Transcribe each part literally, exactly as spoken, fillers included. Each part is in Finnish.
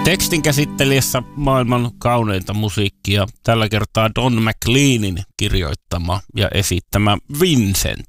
Tekstin käsittelijässä maailman kauneinta musiikkia, tällä kertaa Don McLeanin kirjoittama ja esittämä Vincent.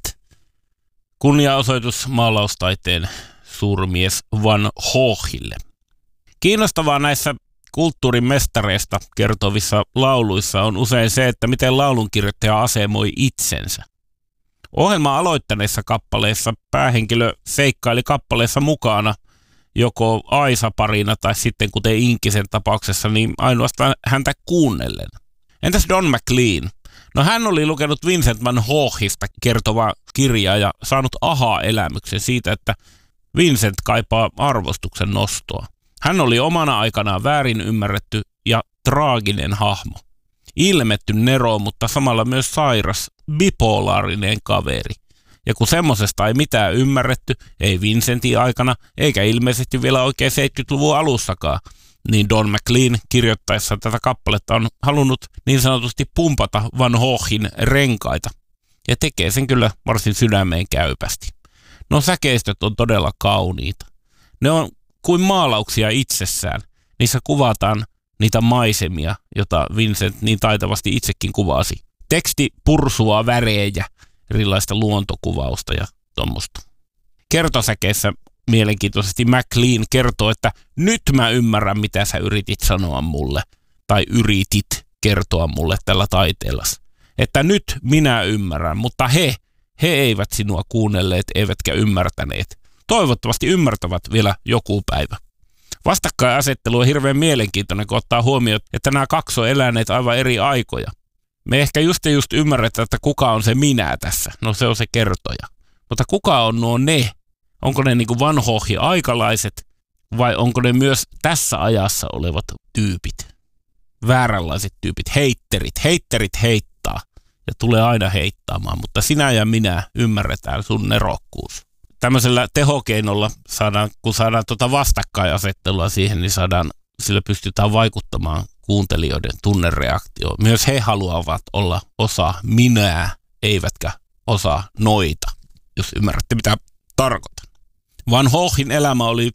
Kunniaosoitus maalaustaiteen suurmies Van Goghille. Kiinnostavaa näissä kulttuurin mestareista kertovissa lauluissa on usein se, että miten laulunkirjoittaja asemoi itsensä. Ohjelmaa aloittaneissa kappaleissa päähenkilö seikkaili kappaleessa mukana joko Aisa-parina tai sitten kuten Inkisen tapauksessa, niin ainoastaan häntä kuunnellen. Entäs Don McLean? No hän oli lukenut Vincent van Goghista kertova kirja ja saanut aha-elämyksen siitä, että Vincent kaipaa arvostuksen nostoa. Hän oli omana aikanaan väärin ymmärretty ja traaginen hahmo. Ilmetty nero, mutta samalla myös sairas, bipolaarinen kaveri. Ja kun semmosesta ei mitään ymmärretty, ei Vincentin aikana, eikä ilmeisesti vielä oikein seitsemänkymmentäluvun alussakaan, niin Don McLean kirjoittaessa tätä kappaletta on halunnut niin sanotusti pumpata Van Goghin renkaita. Ja tekee sen kyllä varsin sydämeen käypästi. No säkeistöt on todella kauniita. Ne on kuin maalauksia itsessään. Niissä kuvataan niitä maisemia, jota Vincent niin taitavasti itsekin kuvasi. Teksti pursuaa värejä, erilaista luontokuvausta ja tuommoista. Kertosäkeessä mielenkiintoisesti McLean kertoo, että nyt mä ymmärrän, mitä sä yritit sanoa mulle, tai yritit kertoa mulle tällä taiteellasi. Että nyt minä ymmärrän, mutta he, he eivät sinua kuunnelleet, eivätkä ymmärtäneet. Toivottavasti ymmärtävät vielä joku päivä. Vastakkainasettelu on hirveän mielenkiintoinen, kun ottaa huomioon, että nämä kaksi on eläneet aivan eri aikoja. Me ehkä just ja just ymmärretään, että kuka on se minä tässä. No se on se kertoja. Mutta kuka on nuo ne? Onko ne niin kuin Van Goghin aikalaiset vai onko ne myös tässä ajassa olevat tyypit? Vääränlaiset tyypit, heitterit. Heitterit heittaa ja tulee aina heittaamaan, mutta sinä ja minä ymmärretään sun nerokkuus. Tämmöisellä tehokeinolla saadaan, kun saadaan tuota vastakkainasettelua siihen, niin saadaan, sillä pystytään vaikuttamaan kuuntelijoiden tunnereaktioon. Myös he haluavat olla osa minää, eivätkä osa noita, jos ymmärrätte mitä tarkoitan. Van Goghin elämä oli